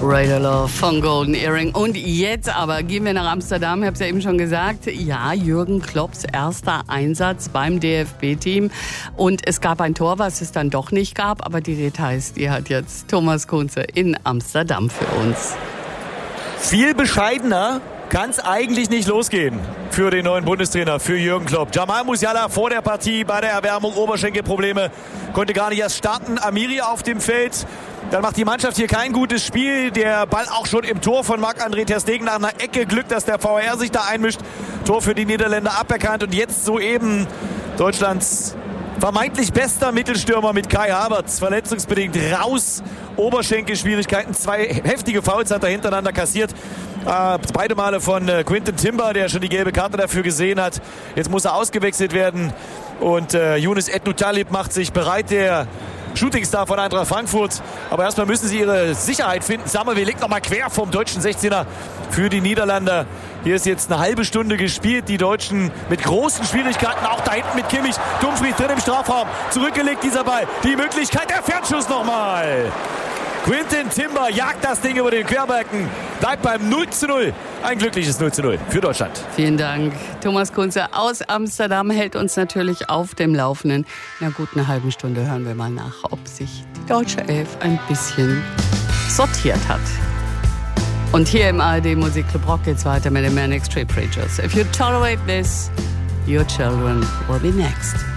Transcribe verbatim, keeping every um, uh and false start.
Radar Love von Golden Earring. Und jetzt aber gehen wir nach Amsterdam. Ich habe es ja eben schon gesagt. Ja, Jürgen Klopps erster Einsatz beim D F B-Team. Und es gab ein Tor, was es dann doch nicht gab. Aber die Details, die hat jetzt Thomas Kunze in Amsterdam für uns. Viel bescheidener kann es eigentlich nicht losgehen für den neuen Bundestrainer, für Jürgen Klopp. Jamal Musiala vor der Partie bei der Erwärmung, Oberschenkelprobleme, konnte gar nicht erst starten. Amiri auf dem Feld. Dann macht die Mannschaft hier kein gutes Spiel. Der Ball auch schon im Tor von Marc-André ter Stegen nach einer Ecke. Glück, dass der V A R sich da einmischt. Tor für die Niederländer aberkannt. Und jetzt soeben Deutschlands vermeintlich bester Mittelstürmer mit Kai Havertz. Verletzungsbedingt raus. Oberschenkelschwierigkeiten. Zwei heftige Fouls hat er hintereinander kassiert. Äh, beide Male von äh, Quinton Timber, der schon die gelbe Karte dafür gesehen hat. Jetzt muss er ausgewechselt werden. Und äh, Younes Ednou-Talib macht sich bereit, der Shootingstar von Eintracht Frankfurt. Aber erstmal müssen sie ihre Sicherheit finden. Samuel legt nochmal quer vom deutschen sechzehner für die Niederländer. Hier ist jetzt eine halbe Stunde gespielt. Die Deutschen mit großen Schwierigkeiten. Auch da hinten mit Kimmich. Dumfries drin im Strafraum. Zurückgelegt dieser Ball. Die Möglichkeit, der Fernschuss nochmal. Quinton Timber jagt das Ding über den Querbalken. Bleibt beim null zu null. Ein glückliches null zu null für Deutschland. Vielen Dank. Thomas Kunze aus Amsterdam hält uns natürlich auf dem Laufenden. In einer guten halben Stunde hören wir mal nach, ob sich die deutsche Elf ein bisschen sortiert hat. Und hier im A R D Musikclub Rock geht's weiter mit den Manic Street Preachers. If you tolerate this, your children will be next.